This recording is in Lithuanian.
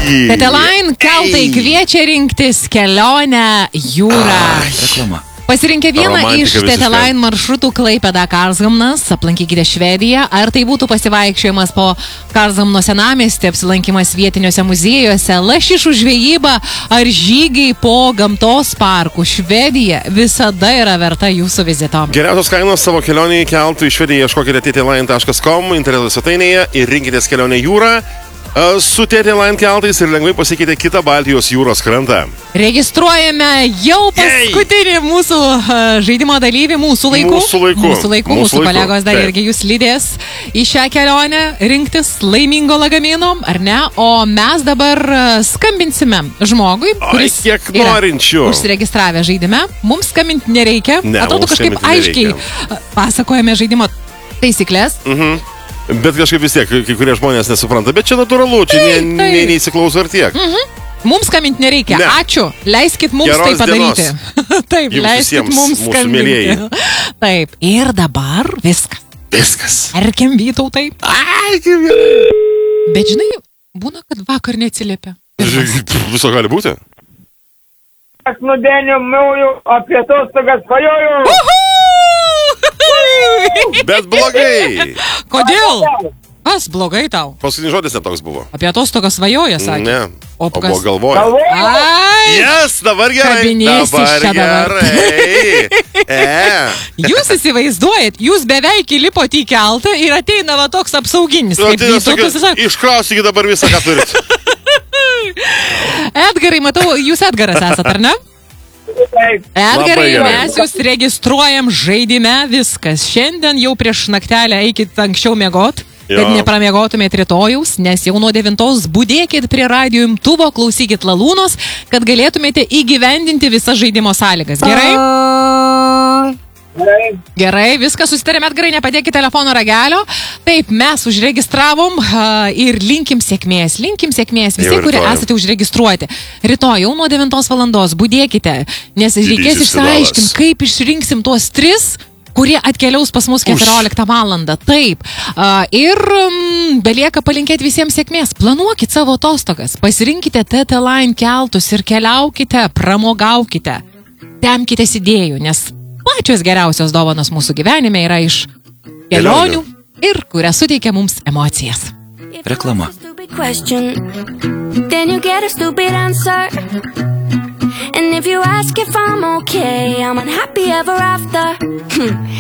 TT Line keltai kviečia rinktis kelionę jūrą. Reklama. Pasirinkę vieną iš TT Line maršrutų Klaipėda Karlshamnas, aplankykite Švediją, ar tai būtų pasivaikščiojimas po Karlshamno senamiestį, apsilankimas vietiniuose muziejuose, lašišų žvejyba ar žygiai po gamtos parkų. Švedija visada yra verta jūsų vizito. Geriausios kainos savo kelionėje keltų į Švediją ieškokite ttline.com interneto svetainėje ir rinkitės kelionę jūrą. Su TT Line keltais ir lengvai pasiekite kitą Baltijos jūros krantą. Registruojame jau paskutinį mūsų žaidimo dalyvį, mūsų laikų. Mūsų kolegos dar irgi jūs lydės į šią kelionę rinktis laimingo lagamino, ar ne? O mes dabar skambinsime žmogui, kuris yra užsiregistravę žaidime. Mums skambinti nereikia. Atrodo, kažkaip aiškiai pasakojame žaidimo taisyklės. Bet kažkaip vis tiek, kai kurie žmonės nesupranta. Bet čia natūralu, čia neįsiklauso ar tiek. Mums skambinti nereikia. Ne. Ačiū. Leiskit mums tai padaryti. Taip, leiskit mums skambinti. Taip. Ir dabar viskas. Erkiam Vytautai. Bet žinai, būna, kad vakar neatsiliepia. Viso gali būti. Aš nudenio mūjų apie atostogas svajoju. Bet blogai. Kodėl? Kas blogai tau? Paskutinis žodis netoks buvo. Apie atostogas svajoja, sakė. Ne. O buvo galvoja. Yes, dabar gerai. Jūs įsivaizduojat, jūs beveik įlipote į keltą ir ateina va toks apsauginis. Iškrausykit dabar visą, ką turit. Edgarai, matau, jūs Edgaras esat, ar ne? Edgarai, mes jūs registruojam žaidime, viskas. Šiandien jau prieš naktelę eikit anksčiau miegot, kad nepramiegotumėt rytojaus, nes jau nuo 9 budėkit prie radijo imtuvo, klausykit Lalūnos, kad galėtumėte įgyvendinti visas žaidimo sąlygas. Gerai? Gerai, viskas susitarėme, Edgarai, nepadėkit telefono ragelio. Taip, mes užregistravom ir linkim sėkmės. Visi, kurie esate užregistruoti. Rytoj jau nuo 9 valandos budėkite, nes reikės išsiaiškinti, kaip išrinksim tuos 3, kurie atkeliaus pas mus 14 valandą. Taip. Ir belieka palinkėti visiems sėkmės. Planuokit savo atostogas. Pasirinkite TT Line keltus ir keliaukite, pramogaukite. Temkitės idėjų, nes pačios geriausios dovanos mūsų gyvenime yra iš kelionių ir kurias suteikia mums emocijas. Reklama. Then you get a stupid answer. And if you ask if I'm okay, I'm unhappy ever after.